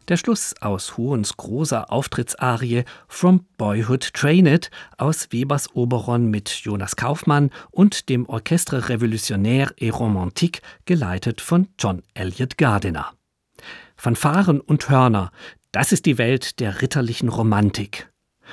Der Schluss aus Huons großer Auftrittsarie From Boyhood Train It aus Webers Oberon mit Jonas Kaufmann und dem Orchestre Révolutionnaire et Romantique, geleitet von John Eliot Gardiner. Fanfaren und Hörner, das ist die Welt der ritterlichen Romantik.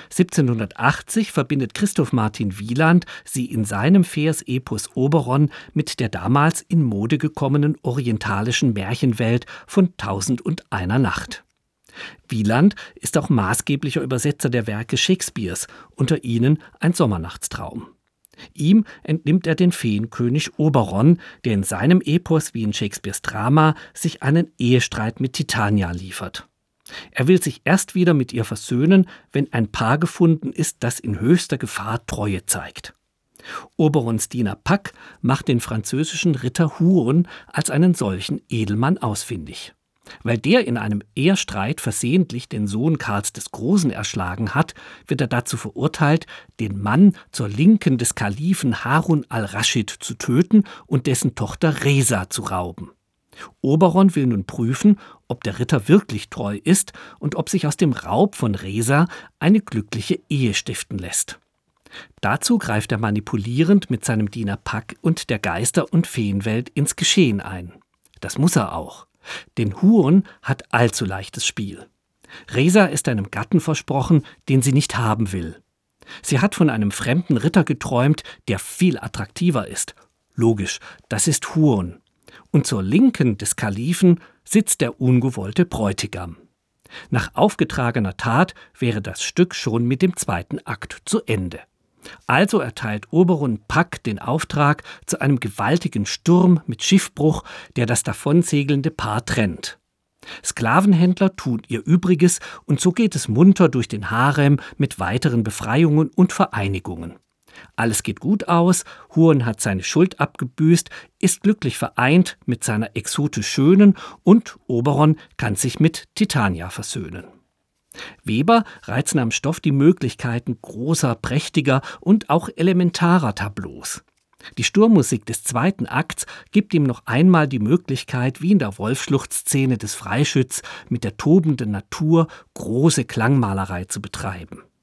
1780 verbindet Christoph Martin Wieland sie in seinem Versepos Oberon mit der damals in Mode gekommenen orientalischen Märchenwelt von 1001 Nacht. Wieland ist auch maßgeblicher Übersetzer der Werke Shakespeares, unter ihnen Ein Sommernachtstraum. Ihm entnimmt er den Feenkönig Oberon, der in seinem Epos wie in Shakespeares Drama sich einen Ehestreit mit Titania liefert. Er will sich erst wieder mit ihr versöhnen, wenn ein Paar gefunden ist, das in höchster Gefahr Treue zeigt. Oberons Diener Puck macht den französischen Ritter Huon als einen solchen Edelmann ausfindig. Weil der in einem Ehestreit versehentlich den Sohn Karls des Großen erschlagen hat, wird er dazu verurteilt, den Mann zur Linken des Kalifen Harun al-Raschid zu töten und dessen Tochter Reza zu rauben. Oberon will nun prüfen, ob der Ritter wirklich treu ist und ob sich aus dem Raub von Reza eine glückliche Ehe stiften lässt. Dazu greift er manipulierend mit seinem Diener Puck und der Geister- und Feenwelt ins Geschehen ein. Das muss er auch, denn Huon hat allzu leichtes Spiel. Reza ist einem Gatten versprochen, den sie nicht haben will. Sie hat von einem fremden Ritter geträumt, der viel attraktiver ist. Logisch, das ist Huon. Und zur Linken des Kalifen sitzt der ungewollte Bräutigam. Nach aufgetragener Tat wäre das Stück schon mit dem zweiten Akt zu Ende. Also erteilt Oberon Puck den Auftrag zu einem gewaltigen Sturm mit Schiffbruch, der das davonsegelnde Paar trennt. Sklavenhändler tun ihr Übriges und so geht es munter durch den Harem mit weiteren Befreiungen und Vereinigungen. Alles geht gut aus, Huon hat seine Schuld abgebüßt, ist glücklich vereint mit seiner exotisch Schönen und Oberon kann sich mit Titania versöhnen. Weber reizen am Stoff die Möglichkeiten großer, prächtiger und auch elementarer Tableaus. Die Sturmmusik des zweiten Akts gibt ihm noch einmal die Möglichkeit, wie in der Wolfsschluchtszene des Freischütz, mit der tobenden Natur große Klangmalerei zu betreiben.